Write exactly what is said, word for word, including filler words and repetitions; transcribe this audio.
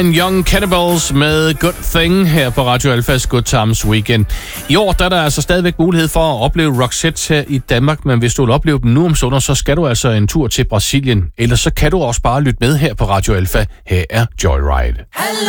Young Cannibals med Good Thing her på Radio Alphas Good Times Weekend. I år der er der altså stadigvæk mulighed for at opleve Roxette her i Danmark, men hvis du vil opleve dem nu om stunder, så skal du altså en tur til Brasilien. Ellers så kan du også bare lytte med her på Radio Alpha. Her er Joyride. Hello.